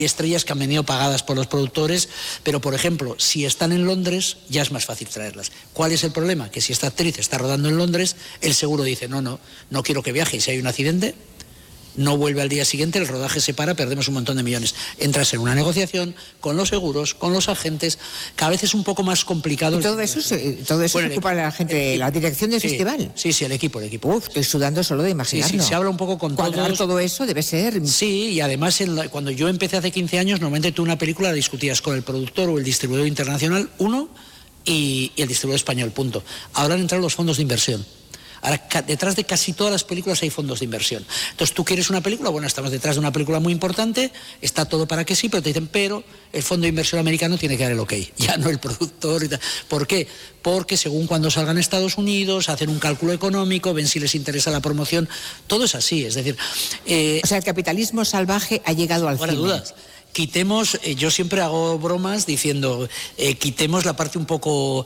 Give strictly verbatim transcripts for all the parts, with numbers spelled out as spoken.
estrellas que han venido pagadas por los productores, pero por ejemplo, si están en Londres, ya es más fácil traerlas. ¿Cuál es el problema? Que si esta actriz está rodando en Londres, el seguro dice, no, no, no quiero que viaje, y si hay un accidente, no vuelve al día siguiente, el rodaje se para, perdemos un montón de millones. Entras en una negociación con los seguros, con los agentes, cada vez es un poco más complicado. ¿Y todo eso, se, todo eso bueno, se ocupa la gente, el, la dirección del sí, festival? Sí, sí, el equipo, el equipo. Uf, estoy sudando solo de imaginarlo. Sí, sí, se habla un poco con Cuadrar todos. todo eso debe ser... Sí, y además en la, cuando yo empecé hace quince años, normalmente tú una película la discutías con el productor o el distribuidor internacional, uno, y, y el distribuidor español, punto. Ahora han entrado los fondos de inversión. Ahora, detrás de casi todas las películas hay fondos de inversión. Entonces, tú quieres una película, bueno, estamos detrás de una película muy importante, está todo para que sí, pero te dicen, pero el fondo de inversión americano tiene que dar el ok, ya no el productor y tal. ¿Por qué? Porque según cuando salgan a Estados Unidos, hacen un cálculo económico, ven si les interesa la promoción, todo es así, es decir... Eh, o sea, el capitalismo salvaje ha llegado al cine. Dudas. Quitemos, eh, yo siempre hago bromas diciendo, eh, quitemos la parte un poco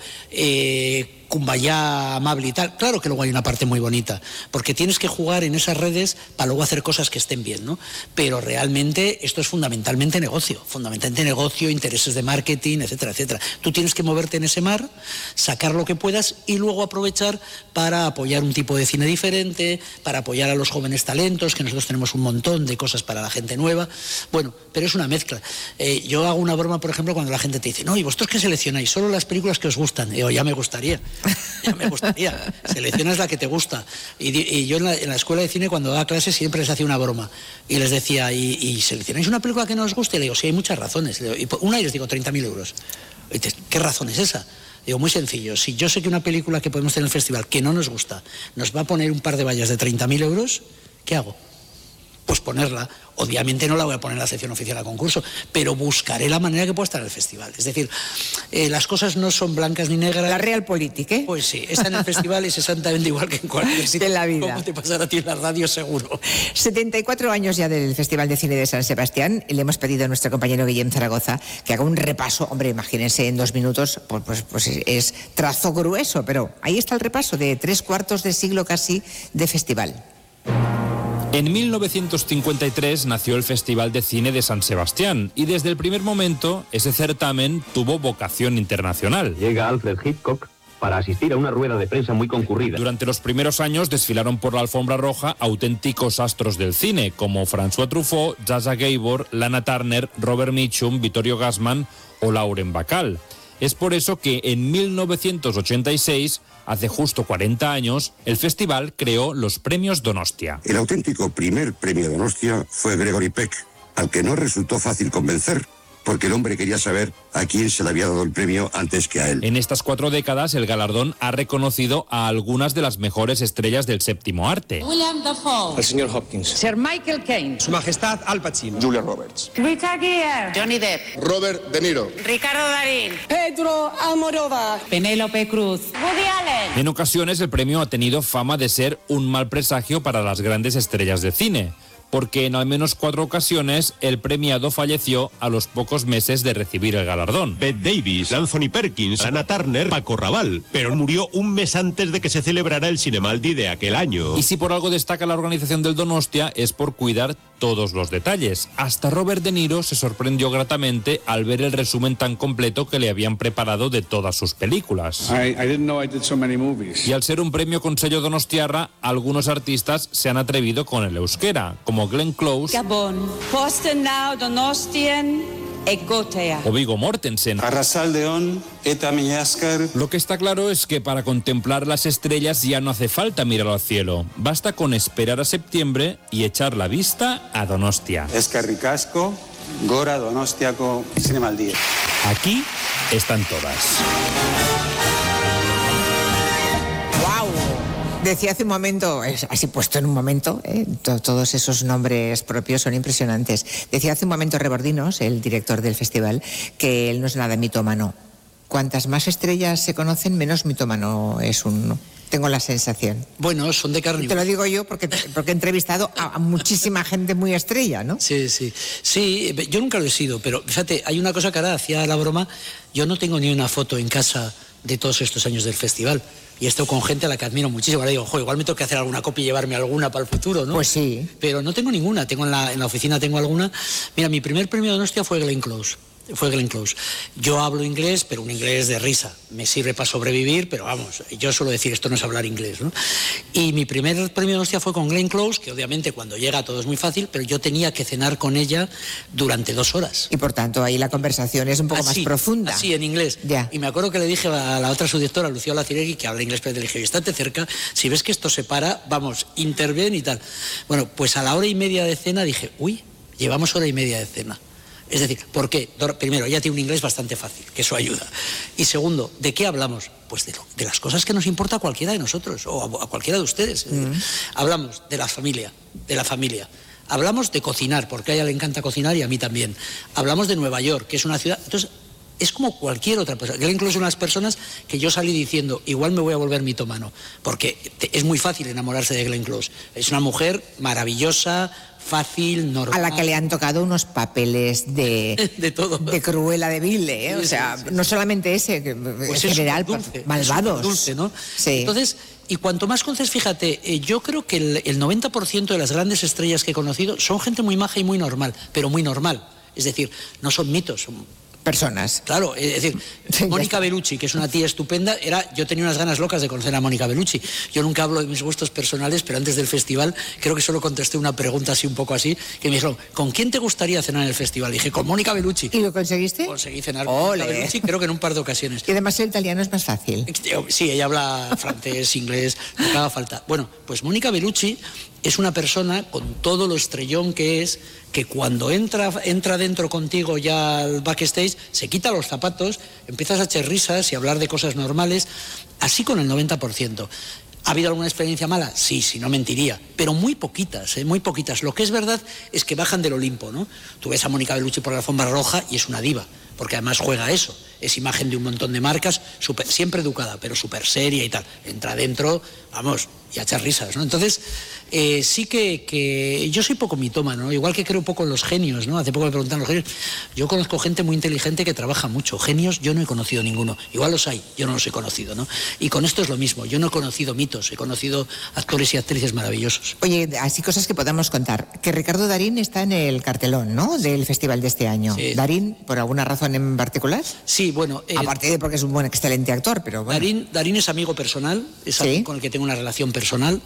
eh, cumbayá, amable y tal. Claro que luego hay una parte muy bonita, porque tienes que jugar en esas redes para luego hacer cosas que estén bien, ¿no? Pero realmente esto es fundamentalmente negocio, fundamentalmente negocio, intereses de marketing, etcétera, etcétera. Tú tienes que moverte en ese mar, sacar lo que puedas y luego aprovechar para apoyar un tipo de cine diferente, para apoyar a los jóvenes talentos, que nosotros tenemos un montón de cosas para la gente nueva. Bueno, pero es una mezcla. Eh, yo hago una broma, por ejemplo, cuando la gente te dice, no, ¿y vosotros qué seleccionáis? Solo las películas que os gustan. Y yo, ya me gustaría, ya me gustaría. Seleccionas la que te gusta. Y, y yo en la, en la escuela de cine, cuando daba clases, siempre les hacía una broma. Y les decía, ¿y, y seleccionáis una película que no os guste? Y le digo, sí, hay muchas razones. Le digo, y una y les digo, treinta mil euros. Y dices, ¿qué razón es esa? Digo, muy sencillo, si yo sé que una película que podemos tener en el festival que no nos gusta nos va a poner un par de vallas de treinta mil euros, ¿qué hago? Pues ponerla. Obviamente no la voy a poner en la sección oficial a concurso, pero buscaré la manera que pueda estar en el festival. Es decir, eh, las cosas no son blancas ni negras. La realpolitik, ¿eh? Pues sí, está en el festival es exactamente igual que en cualquier sitio. De la vida. ¿Cómo te pasará a ti en la radio, seguro? setenta y cuatro años ya del Festival de Cine de San Sebastián. Le hemos pedido a nuestro compañero Guillem Zaragoza que haga un repaso. Hombre, imagínense, en dos minutos, pues, pues, pues es trazo grueso, pero ahí está el repaso de tres cuartos de siglo casi de festival. En mil novecientos cincuenta y tres nació el Festival de Cine de San Sebastián y desde el primer momento ese certamen tuvo vocación internacional. Llega Alfred Hitchcock para asistir a una rueda de prensa muy concurrida. Durante los primeros años desfilaron por la alfombra roja auténticos astros del cine como François Truffaut, Zsa Zsa Gabor, Lana Turner, Robert Mitchum, Vittorio Gassman o Lauren Bacall. Es por eso que en mil novecientos ochenta y seis, hace justo cuarenta años, el festival creó los Premios Donostia. El auténtico primer premio Donostia fue Gregory Peck, al que no resultó fácil convencer, porque el hombre quería saber a quién se le había dado el premio antes que a él. En estas cuatro décadas, el galardón ha reconocido a algunas de las mejores estrellas del séptimo arte. William Dafoe. El señor Hopkins. Sir Michael Caine. Su Majestad Al Pacino. Julia Roberts. Richard Gere. Johnny Depp. Robert De Niro. Ricardo Darín. Pedro Almodóvar. Penélope Cruz. Woody Allen. En ocasiones, el premio ha tenido fama de ser un mal presagio para las grandes estrellas de cine, porque en al menos cuatro ocasiones el premiado falleció a los pocos meses de recibir el galardón. Bette Davis, Anthony Perkins, Lana Turner, Paco Rabanne, pero murió un mes antes de que se celebrara el Cinemaldi de aquel año. Y si por algo destaca la organización del Donostia es por cuidar todos los detalles. Hasta Robert De Niro se sorprendió gratamente al ver el resumen tan completo que le habían preparado de todas sus películas. I, I didn't know I did so many movies. Y al ser un premio con sello donostiarra, algunos artistas se han atrevido con el euskera, como Glenn Close, Gabon, Postenau, Donostien, Egotea o Viggo Mortensen. Arrasaldeon, eta miñascar. Lo que está claro es que para contemplar las estrellas ya no hace falta mirar al cielo. Basta con esperar a septiembre y echar la vista a Donostia. Eskerrik asko, gora Donostiako Zinemaldi. Aquí están todas. Decía hace un momento, así puesto en un momento, ¿eh? Todos esos nombres propios son impresionantes. Decía hace un momento Rebordinos, el director del festival, que él no es nada mitómano. Cuantas más estrellas se conocen, menos mitómano es uno. Tengo la sensación. Bueno, son de carne. Te lo digo yo porque, porque he entrevistado a, a muchísima gente muy estrella, ¿no? Sí, sí. Sí, yo nunca lo he sido, pero fíjate, hay una cosa que ahora hacía la broma. Yo no tengo ni una foto en casa de todos estos años del festival. y esto con gente a la que admiro muchísimo. Ahora digo, jo, igual me tengo que hacer alguna copia y llevarme alguna para el futuro, ¿no? Pues sí. Pero no tengo ninguna, tengo en la, en la oficina tengo alguna. Mira, mi primer premio de Donostia fue Glenn Close. Fue Glenn Close. Yo hablo inglés, pero un inglés de risa. Me sirve para sobrevivir, pero vamos, yo suelo decir, esto no es hablar inglés, ¿no? Y mi primer premio de hostia fue con Glenn Close, que obviamente cuando llega todo es muy fácil, pero yo tenía que cenar con ella durante dos horas. Y por tanto ahí la conversación es un poco así, más profunda. Así, en inglés. Ya. Y me acuerdo que le dije a la otra subdirectora, Lucía Olaciregui, que habla inglés, pero le dije, estate cerca, si ves que esto se para, vamos, interven y tal. Bueno, pues a la hora y media de cena dije, uy, llevamos hora y media de cena. Es decir, ¿por qué? Primero, ella tiene un inglés bastante fácil, que eso ayuda. Y segundo, ¿de qué hablamos? Pues de, lo, de las cosas que nos importa a cualquiera de nosotros, o a, a cualquiera de ustedes. Mm. Hablamos de la familia, de la familia. Hablamos de cocinar, porque a ella le encanta cocinar y a mí también. Hablamos de Nueva York, que es una ciudad... Entonces, es como cualquier otra persona. Glenn Close es una de las personas que yo salí diciendo, igual me voy a volver mitómano, porque es muy fácil enamorarse de Glenn Close. Es una mujer maravillosa, fácil, normal. A la que le han tocado unos papeles de... de todo. De Cruella de Vil, ¿eh? O sí, sea, sí, sí. no solamente ese, pues en general, dulce, malvados. Dulce, ¿no? Sí. Entonces, y cuanto más conoces, fíjate, eh, yo creo que el, el noventa por ciento de las grandes estrellas que he conocido son gente muy maja y muy normal, pero muy normal. Es decir, no son mitos, son... personas. Claro, es decir, Mónica Bellucci, que es una tía estupenda, era, yo tenía unas ganas locas de conocer a Mónica Bellucci. Yo nunca hablo de mis gustos personales, pero antes del festival creo que solo contesté una pregunta así un poco así, que me dijeron, ¿con quién te gustaría cenar en el festival? Y dije, con Mónica Bellucci. ¿Y lo conseguiste? Conseguí cenar con Mónica Bellucci, creo que en un par de ocasiones. Y además el italiano es más fácil. Sí, ella habla francés, inglés, lo que haga falta. Bueno, pues Mónica Bellucci es una persona con todo lo estrellón que es, que cuando entra, entra dentro contigo ya al backstage, se quita los zapatos, empiezas a echar risas y hablar de cosas normales, así con el noventa por ciento. ¿Ha habido alguna experiencia mala? Sí, sí, no mentiría, pero muy poquitas, ¿eh? muy poquitas. Lo que es verdad es que bajan del Olimpo, ¿no? Tú ves a Mónica Bellucci por la alfombra roja y es una diva, porque además juega eso, es imagen de un montón de marcas, super, siempre educada, pero súper seria y tal. Entra adentro, vamos, y a echar risas, ¿no? Entonces, eh, sí que, que yo soy poco mitómano, ¿no? Igual que creo un poco en los genios, ¿no? Hace poco me preguntan los genios. Yo conozco gente muy inteligente que trabaja mucho. Genios yo no he conocido ninguno. Igual los hay, yo no los he conocido, ¿no? Y con esto es lo mismo. Yo no he conocido mitos, he conocido actores y actrices maravillosos. Oye, así cosas que podamos contar. Que Ricardo Darín está en el cartelón, ¿no? Del festival de este año. Sí. ¿Darín, por alguna razón en particular? Sí, bueno... Eh, Aparte de porque es un buen, excelente actor, pero bueno. Darín, Darín es amigo personal, es ¿Sí? alguien con el que tengo una relación personal.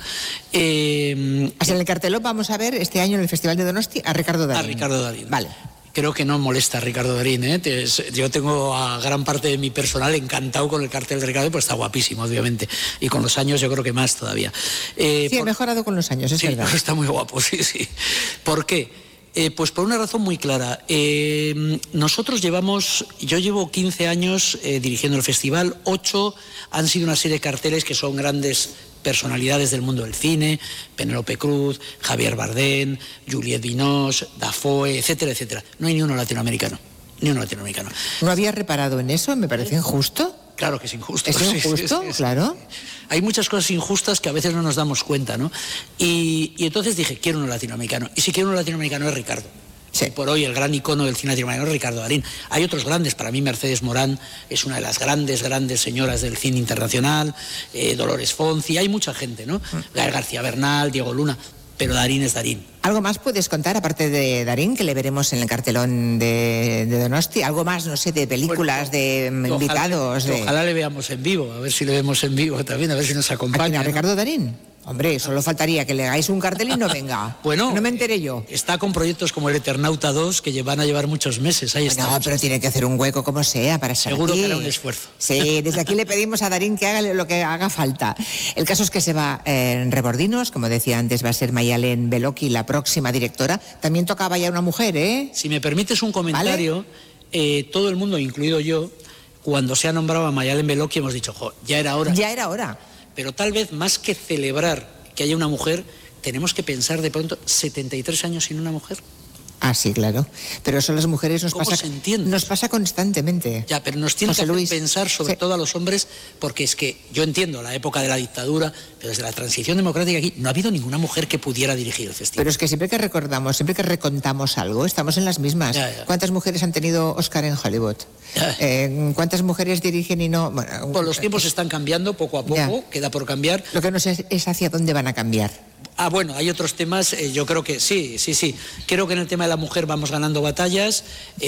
Eh, Así en el cartelón vamos a ver este año en el Festival de Donosti a Ricardo Darín. A Ricardo Darín. Vale. Creo que no molesta a Ricardo Darín, ¿eh? Yo tengo a gran parte de mi personal encantado con el cartel de Ricardo, pues está guapísimo, obviamente. Y con los años yo creo que más todavía. Eh, sí, por... ha mejorado con los años, es sí, verdad. Está muy guapo, sí, sí. ¿Por qué? Eh, pues por una razón muy clara. Eh, nosotros llevamos, yo llevo quince años eh, dirigiendo el festival, ocho han sido una serie de carteles que son grandes personalidades del mundo del cine, Penélope Cruz, Javier Bardem, Juliette Binoche, Dafoe, etcétera, etcétera. No hay ni uno latinoamericano, ni uno latinoamericano. ¿No había reparado en eso? Me parece injusto. Claro que es injusto. ¿Es injusto? Sí, sí, sí, claro. Hay muchas cosas injustas que a veces no nos damos cuenta, ¿no? Y, y entonces dije, quiero uno latinoamericano. Y si quiero uno latinoamericano es Ricardo. Sí. Y por hoy el gran icono del cine latinoamericano es Ricardo Darín. Hay otros grandes, para mí Mercedes Morán es una de las grandes, grandes señoras del cine internacional, eh, Dolores Fonzi, hay mucha gente, ¿no? Gael García Bernal, Diego Luna, pero Darín es Darín. ¿Algo más puedes contar, aparte de Darín, que le veremos en el cartelón de, de Donosti? ¿Algo más, no sé, de películas, bueno, de ojalá, invitados? De... Ojalá le veamos en vivo, a ver si le vemos en vivo también, a ver si nos acompaña. ¿A Ricardo Darín? Hombre, solo faltaría que le hagáis un cartel y no venga. Bueno, no me enteré yo. Está con proyectos como el Eternauta dos que van a llevar muchos meses. Ahí está. No, pero tiene que hacer un hueco como sea para estar Seguro aquí. que hará un esfuerzo. Sí, desde aquí le pedimos a Darín que haga lo que haga falta. El caso es que se va en Rebordinos, como decía antes, va a ser Mayalen Beloki la próxima directora. También tocaba ya una mujer, ¿eh? Si me permites un comentario, ¿vale? eh, todo el mundo, incluido yo, cuando se ha nombrado a Mayalen Beloki hemos dicho, jo, ya era hora. Ya era hora. Pero tal vez más que celebrar que haya una mujer, tenemos que pensar de pronto setenta y tres años sin una mujer. Ah, sí, claro. Pero eso a las mujeres nos pasa, nos pasa constantemente. Ya, pero nos tiene José que hacer Luis. pensar sobre Sí. todo a los hombres, porque es que yo entiendo la época de la dictadura, pero desde la transición democrática aquí no ha habido ninguna mujer que pudiera dirigir el festival. Pero es que siempre que recordamos, siempre que recontamos algo, estamos en las mismas. Ya, ya. ¿Cuántas mujeres han tenido Oscar en Hollywood? Eh, ¿Cuántas mujeres dirigen y no...? Bueno, Pues los tiempos están cambiando poco a poco, Ya. queda por cambiar. Lo que no sé es hacia dónde van a cambiar. Ah, bueno, hay otros temas, eh, yo creo que sí, sí, sí. Creo que en el tema de la mujer vamos ganando batallas.